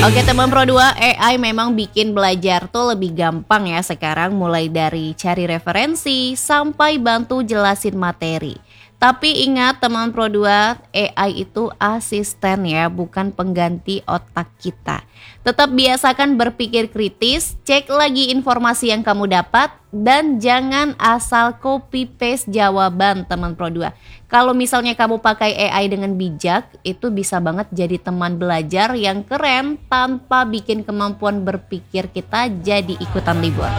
Oke teman Pro 2, AI memang bikin belajar tuh lebih gampang ya sekarang, mulai dari cari referensi sampai bantu jelasin materi. Tapi ingat teman Pro 2, AI itu asisten ya, bukan pengganti otak kita. Tetap biasakan berpikir kritis, cek lagi informasi yang kamu dapat, dan jangan asal copy paste jawaban teman Pro 2. Kalau misalnya kamu pakai AI dengan bijak, itu bisa banget jadi teman belajar yang keren tanpa bikin kemampuan berpikir kita jadi ikutan libur.